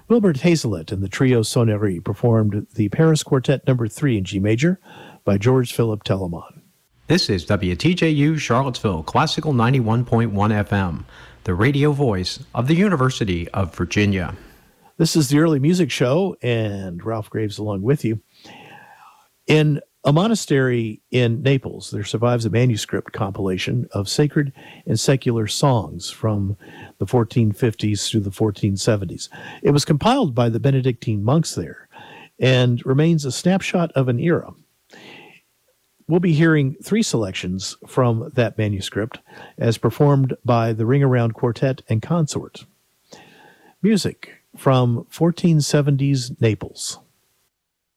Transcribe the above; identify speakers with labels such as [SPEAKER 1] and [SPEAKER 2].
[SPEAKER 1] Wilbert Hazelet and the Trio Sonnerie performed the Paris Quartet No. 3 in G major by George Philip Telemann.
[SPEAKER 2] This is WTJU Charlottesville Classical 91.1 FM, the radio voice of the University of Virginia.
[SPEAKER 1] This is the Early Music Show, and Ralph Graves along with you. In a monastery in Naples, there survives a manuscript compilation of sacred and secular songs from the 1450s through the 1470s. It was compiled by the Benedictine monks there and remains a snapshot of an era. We'll be hearing 3 selections from that manuscript as performed by the Ring Around Quartet and Consort. Music from 1470s Naples.